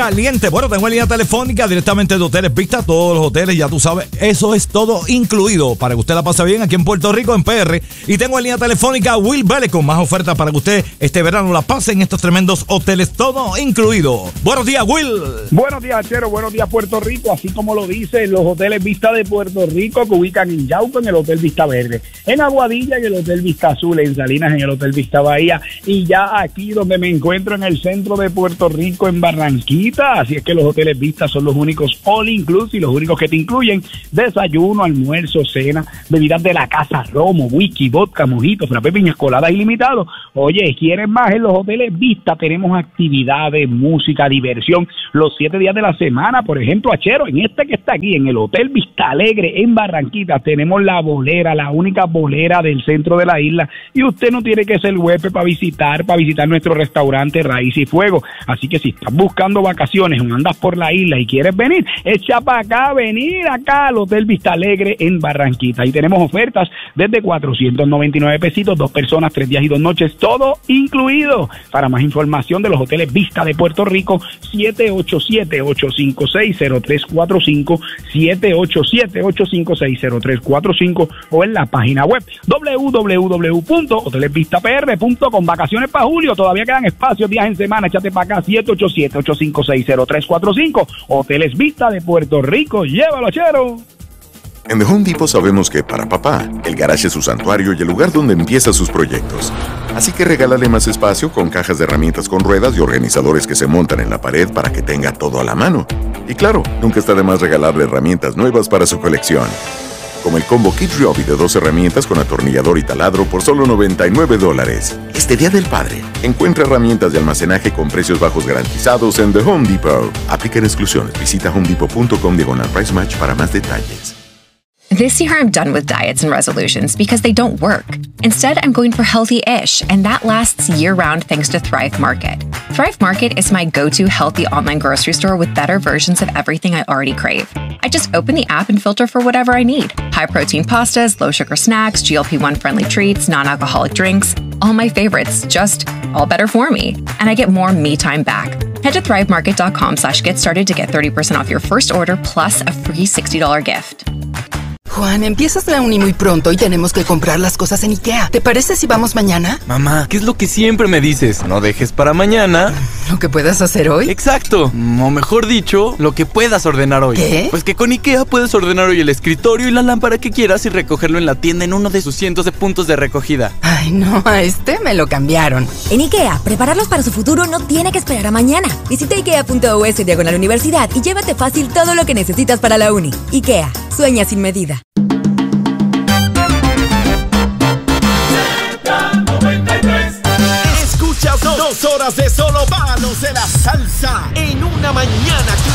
Caliente. Bueno, tengo en línea telefónica directamente de Hoteles Vista, todos los hoteles, ya tú sabes, eso es todo incluido para que usted la pase bien aquí en Puerto Rico, en PR. Y tengo en línea telefónica a Will Vélez con más ofertas para que usted este verano la pase en estos tremendos hoteles, todo incluido. Buenos días, Will. Buenos días, Chero. Buenos días, Puerto Rico. Así como lo dicen los Hoteles Vista de Puerto Rico, que ubican en Yauco, en el Hotel Vista Verde, en Aguadilla, en el Hotel Vista Azul, en Salinas, en el Hotel Vista Bahía, y ya aquí donde me encuentro en el centro de Puerto Rico, en Barranquita. Así es que los Hoteles Vista son los únicos all inclusive, los únicos que te incluyen desayuno, almuerzo, cena, bebidas de la casa, romo, whisky, vodka, mojito, frappé, piñas coladas ilimitado. Oye, ¿quieres más? En los Hoteles Vista tenemos actividades, música, diversión, los 7 días de la semana. Por ejemplo, Achero, en este que está aquí, en el Hotel Vista Alegre, en Barranquita, tenemos la bolera, la única bolera del centro de la isla, y usted no tiene que ser huésped para visitar nuestro restaurante Raíz y Fuego. Así que si estás buscando vacaciones o andas por la isla y quieres venir, echa para acá, venir acá al Hotel Vista Alegre en Barranquita. Ahí tenemos ofertas desde 499 pesitos, 2 personas, 3 días y 2 noches, todo incluido. Para más información de los Hoteles Vista de Puerto Rico, 787-856-0345, 787-856-0345, o en la página web www.hotelesvistapr.com. Vacaciones para julio, todavía quedan espacios, días en semana, échate para acá, 787-856-0345, Hoteles Vista de Puerto Rico. Llévalo, Chero. En The Home Depot sabemos que para papá, el garage es su santuario y el lugar donde empieza sus proyectos. Así que regálale más espacio con cajas de herramientas con ruedas y organizadores que se montan en la pared para que tenga todo a la mano. Y claro, nunca está de más regalarle herramientas nuevas para su colección. Como el combo Kit Ryobi de 2 herramientas con atornillador y taladro por solo $99. Este Día del Padre, encuentra herramientas de almacenaje con precios bajos garantizados en The Home Depot. Aplican exclusiones. Visita homedepot.com/price match para más detalles. This year, I'm done with diets and resolutions because they don't work. Instead, I'm going for healthy-ish, and that lasts year-round thanks to Thrive Market. Thrive Market is my go-to healthy online grocery store with better versions of everything I already crave. I just open the app and filter for whatever I need. High-protein pastas, low-sugar snacks, GLP-1-friendly treats, non-alcoholic drinks. All my favorites, just all better for me. And I get more me time back. Head to thrivemarket.com/get started to get 30% off your first order plus a free $60 gift. Juan, empiezas la uni muy pronto y tenemos que comprar las cosas en IKEA. ¿Te parece si vamos mañana? Mamá, ¿qué es lo que siempre me dices? No dejes para mañana ¿lo que puedas hacer hoy? Exacto, o mejor dicho, lo que puedas ordenar hoy. ¿Qué? Pues que con IKEA puedes ordenar hoy el escritorio y la lámpara que quieras y recogerlo en la tienda en uno de sus cientos de puntos de recogida. Ay, no, a este me lo cambiaron. En IKEA, prepararlos para su futuro no tiene que esperar a mañana. Visita ikea.us/universidad y llévate fácil todo lo que necesitas para la uni. IKEA, sueña sin medida. Escuchas 2 horas de solo palos de la salsa en una mañana.